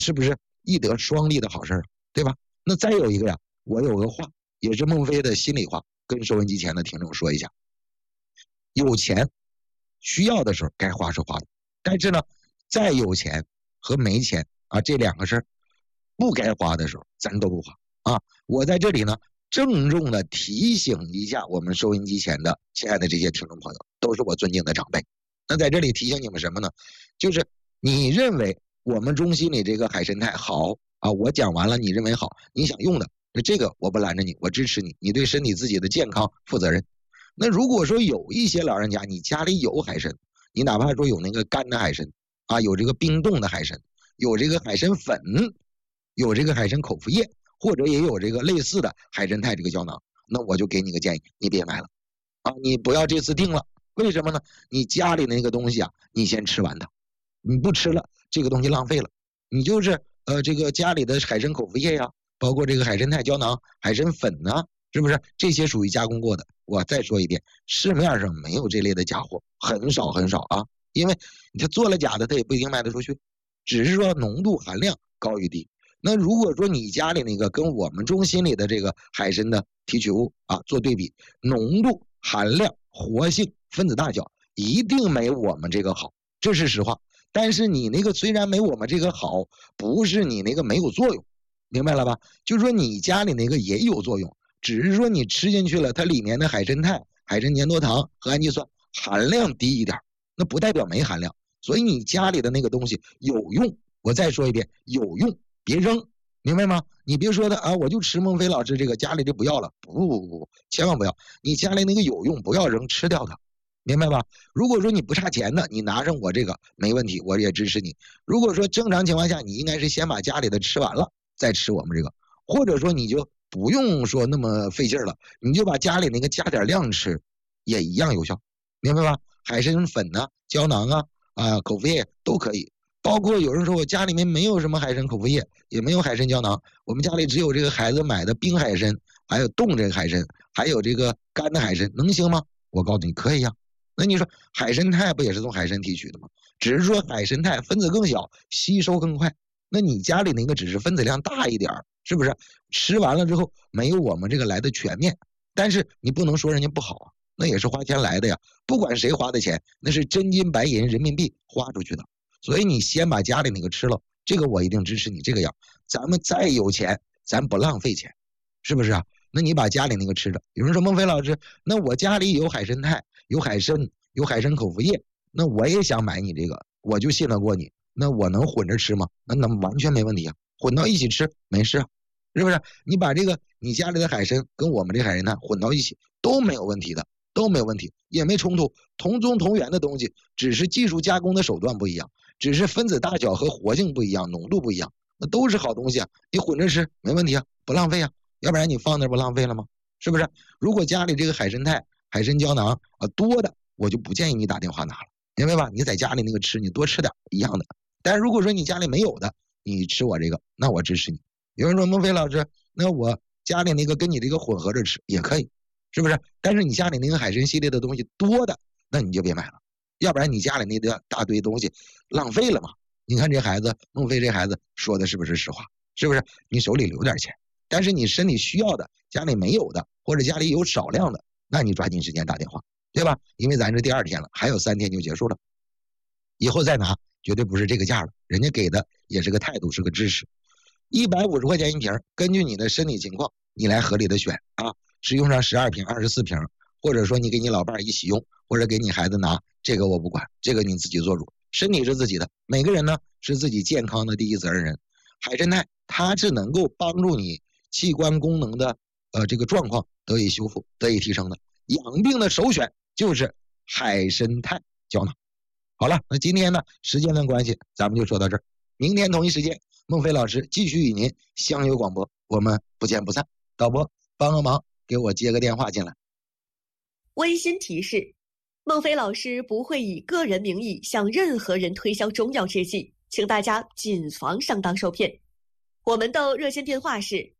是不是一得双利的好事，对吧？那再有一个呀，我有个话，也是孟非的心里话，跟收音机前的听众说一下：有钱需要的时候该花是花的，但是呢，再有钱和没钱啊，这两个事儿不该花的时候咱都不花啊。我在这里呢郑重的提醒一下我们收音机前的亲爱的这些听众朋友，都是我尊敬的长辈。那在这里提醒你们什么呢？就是你认为我们中心里这个海参肽好啊，我讲完了你认为好，你想用的，这个我不拦着你，我支持你，你对身体自己的健康负责任。那如果说有一些老人家你家里有海参，你哪怕说有那个干的海参啊，有这个冰冻的海参，有这个海参粉，有这个海参口服液，或者也有这个类似的海参肽这个胶囊，那我就给你个建议，你别买了啊，你不要这次定了。为什么呢？你家里那个东西啊，你先吃完它，你不吃了这个东西浪费了。你就是这个家里的海参口服液呀，包括这个海参肽胶囊、海参粉呢，是不是这些属于加工过的？我再说一遍，市面上没有这类的假货，很少很少啊，因为他做了假的，他也不一定卖得出去，只是说浓度含量高与低。那如果说你家里那个跟我们中心里的这个海参的提取物啊做对比，浓度、含量、活性、分子大小一定没我们这个好，这是实话。但是你那个虽然没我们这个好，不是你那个没有作用，明白了吧？就是说你家里那个也有作用，只是说你吃进去了，它里面的海参肽、海参粘多糖和氨基酸含量低一点，那不代表没含量。所以你家里的那个东西有用，我再说一遍，有用，别扔，明白吗？你别说的啊，我就吃孟非老师这个，家里就不要了，不，千万不要，你家里那个有用，不要扔，吃掉它。明白吧？如果说你不差钱的，你拿上我这个没问题，我也支持你。如果说正常情况下，你应该是先把家里的吃完了，再吃我们这个，或者说你就不用说那么费劲了，你就把家里那个加点量吃，也一样有效，明白吧？海参粉啊、胶囊啊、口服液都可以。包括有人说我家里面没有什么海参口服液，也没有海参胶囊，我们家里只有这个孩子买的冰海参，还有冻这个海参，还有这个干的海参，能行吗？我告诉你，可以呀。那你说海参肽不也是从海参提取的吗？只是说海参肽分子更小，吸收更快。那你家里那个只是分子量大一点，是不是？吃完了之后没有我们这个来的全面，但是你不能说人家不好啊，那也是花钱来的呀。不管谁花的钱，那是真金白银人民币花出去的。所以你先把家里那个吃了，这个我一定支持你这个样。咱们再有钱，咱不浪费钱，是不是啊？那你把家里那个吃着。有人说孟非老师，那我家里有海参肽，有海参，有海参口服液，那我也想买你这个，我就信得过你，那我能混着吃吗？那完全没问题啊，混到一起吃没事啊，是不是？你把这个你家里的海参跟我们这海参肽混到一起都没有问题的，都没有问题，也没冲突，同宗同源的东西，只是技术加工的手段不一样，只是分子大小和活性不一样，浓度不一样，那都是好东西啊，你混着吃没问题啊，不浪费啊。要不然你放那不浪费了吗？是不是？如果家里这个海参肽、海参胶囊多的，我就不建议你打电话拿了，明白吧？你在家里那个吃，你多吃点一样的。但是如果说你家里没有的，你吃我这个，那我支持你。有人说孟非老师，那我家里那个跟你这个混合着吃也可以，是不是？但是你家里那个海参系列的东西多的，那你就别买了，要不然你家里那大堆东西浪费了嘛。你看这孩子，孟非这孩子说的是不是实话？是不是？你手里留点钱。但是你身体需要的，家里没有的，或者家里有少量的，那你抓紧时间打电话，对吧？因为咱这第2天了，还有3天就结束了，以后再拿绝对不是这个价了，人家给的也是个态度，是个支持。150块钱一瓶，根据你的身体情况，你来合理的选啊，是用上12瓶、24瓶，或者说你给你老伴一起用，或者给你孩子拿，这个我不管，这个你自己做主，身体是自己的，每个人呢是自己健康的第一责任人。海参肽它是能够帮助你器官功能的这个状况得以修复、得以提升的，养病的首选就是海参肽胶囊。好了，那今天呢时间的关系，咱们就说到这儿。明天同一时间，孟非老师继续与您相约广播，我们不见不散。导播帮个忙，给我接个电话进来。 温馨提示：孟非老师不会以个人名义向任何人推销中药制剂，请大家谨防上当受骗。我们的热线电话是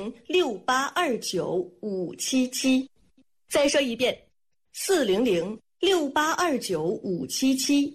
400-6829577，400-6829577。再说一遍，400 6829-577。